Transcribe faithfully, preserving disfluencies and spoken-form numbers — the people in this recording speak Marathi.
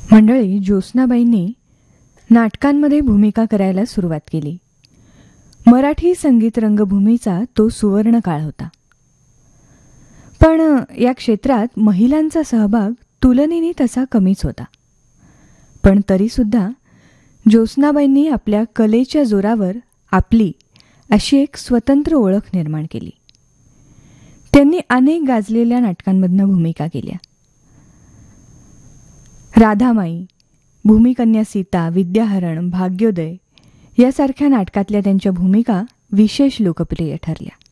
मंडळी, ज्योत्स्नाबाईंनी नाटकांमध्ये भूमिका करायला सुरुवात केली. मराठी संगीत रंगभूमीचा तो सुवर्ण काळ होता. पण या क्षेत्रात महिलांचा सहभाग तुलनेने तसा कमीच होता. पण तरीसुद्धा ज्योत्स्नाबाईंनी आपल्या कलेच्या जोरावर आपली अशी एक स्वतंत्र ओळख निर्माण केली. त्यांनी अनेक गाजलेल्या नाटकांमधनं भूमिका केल्या. राधामाई, भूमिकन्या सीता, विद्याहरण, भाग्योदय यासारख्या नाटकातल्या त्यांच्या भूमिका विशेष लोकप्रिय ठरल्या.